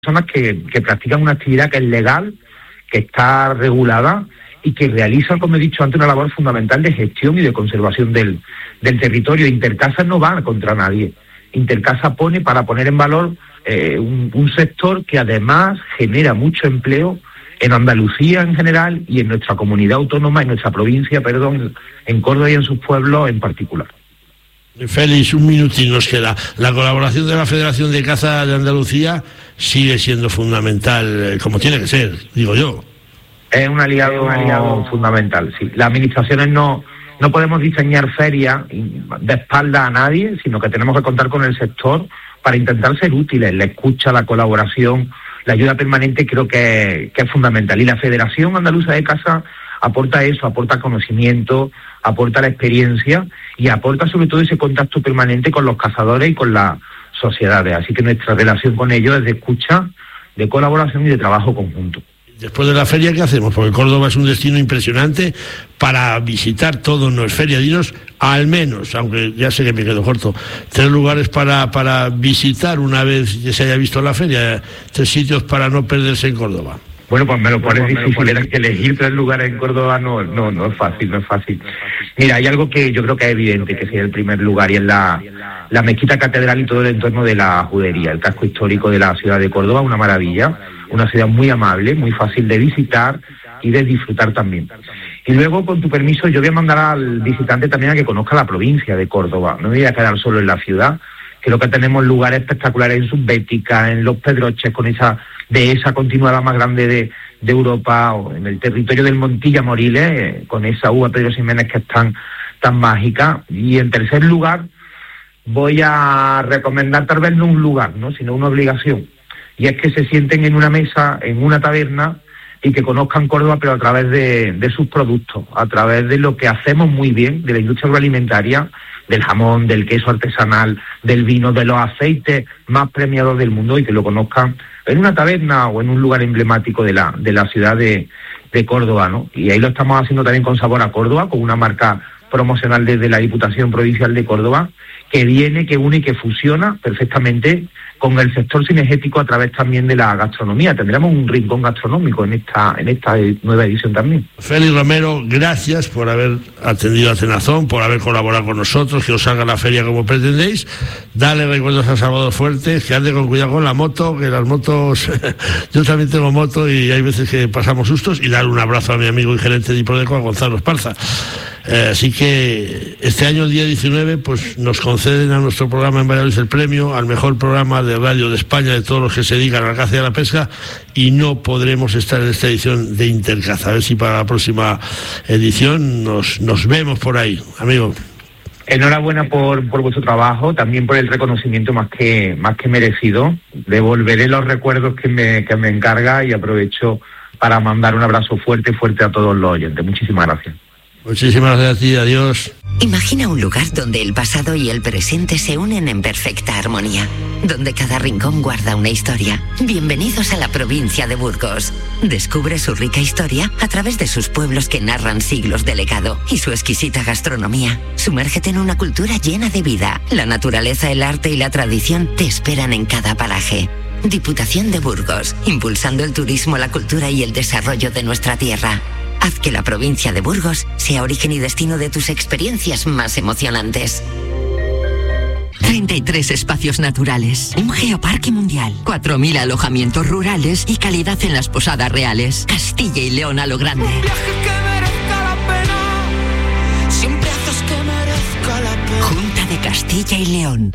personas que practican una actividad que es legal, que está regulada y que realizan, como he dicho antes, una labor fundamental de gestión y de conservación del territorio. Intercasa no va contra nadie. Intercasa pone para poner en valor un sector que además genera mucho empleo en Andalucía en general y en nuestra comunidad autónoma, en nuestra provincia, en Córdoba y en sus pueblos en particular. Félix, un minutín nos queda. La colaboración de la Federación de Caza de Andalucía sigue siendo fundamental, como tiene que ser, digo yo. Es un aliado fundamental, sí. Las administraciones no podemos diseñar ferias de espalda a nadie, sino que tenemos que contar con el sector para intentar ser útiles. La escucha, la colaboración, la ayuda permanente creo que es fundamental. Y la Federación Andaluza de Caza aporta eso, aporta conocimiento, aporta la experiencia y aporta sobre todo ese contacto permanente con los cazadores y con las sociedades. Así que nuestra relación con ellos es de escucha, de colaboración y de trabajo conjunto. Después de la feria, ¿qué hacemos? Porque Córdoba es un destino impresionante para visitar, todo no es feria. Dinos, al menos, aunque ya sé que me quedo corto, 3 lugares para visitar una vez que se haya visto la feria, 3 sitios para no perderse en Córdoba. Bueno, pues me lo pones difícil, era que elegir 3 lugares en Córdoba no es fácil. Mira, hay algo que yo creo que es evidente, que sería el primer lugar, y es la mezquita catedral y todo el entorno de la judería, el casco histórico de la ciudad de Córdoba, una maravilla, una ciudad muy amable, muy fácil de visitar y de disfrutar también. Y luego, con tu permiso, yo voy a mandar al visitante también a que conozca la provincia de Córdoba, no me voy a quedar solo en la ciudad. Creo que tenemos lugares espectaculares en Subbética, en Los Pedroches, con esa dehesa continuada más grande de Europa, o en el territorio del Montilla Moriles, con esa uva Pedro Ximénez que es tan mágica. Y en tercer lugar, voy a recomendar tal vez no un lugar, ¿no?, sino una obligación. Y es que se sienten en una mesa, en una taberna, y que conozcan Córdoba, pero a través de sus productos, a través de lo que hacemos muy bien, de la industria agroalimentaria, del jamón, del queso artesanal, del vino, de los aceites más premiados del mundo, y que lo conozcan en una taberna o en un lugar emblemático de la ciudad de Córdoba, ¿no? Y ahí lo estamos haciendo también con Sabor a Córdoba, con una marca promocional desde la Diputación Provincial de Córdoba, que viene, que une y que fusiona perfectamente con el sector cinegético a través también de la gastronomía. Tendremos un rincón gastronómico en esta nueva edición también. Félix Romero, gracias por haber atendido a Cenazón, por haber colaborado con nosotros, que os salga la feria como pretendéis. Dale recuerdos a Salvador Fuertes, que ande con cuidado con la moto, que las motos, yo también tengo moto y hay veces que pasamos sustos, y darle un abrazo a mi amigo y gerente de Hiprodeco, a Gonzalo Esparza. Así que este año, el día 19, pues nos conceden a nuestro programa en Valladolid el premio al mejor programa de radio de España de todos los que se dedican a la caza y a la pesca, y no podremos estar en esta edición de Intercaza. A ver si para la próxima edición nos vemos por ahí, amigo. Enhorabuena por vuestro trabajo, también por el reconocimiento más que merecido. Devolveré los recuerdos que me encarga, y aprovecho para mandar un abrazo fuerte a todos los oyentes. Muchísimas gracias. Muchísimas gracias a ti, adiós. Imagina un lugar donde el pasado y el presente se unen en perfecta armonía, donde cada rincón guarda una historia. Bienvenidos a la provincia de Burgos. Descubre su rica historia a través de sus pueblos que narran siglos de legado y su exquisita gastronomía. Sumérgete en una cultura llena de vida. La naturaleza, el arte y la tradición te esperan en cada paraje. Diputación de Burgos, impulsando el turismo, la cultura y el desarrollo de nuestra tierra. Haz que la provincia de Burgos sea origen y destino de tus experiencias más emocionantes. 33 espacios naturales, un geoparque mundial, 4.000 alojamientos rurales y calidad en las posadas reales. Castilla y León a lo grande. Un viaje que merezca la pena, siempre haces que merezca la pena. Junta de Castilla y León.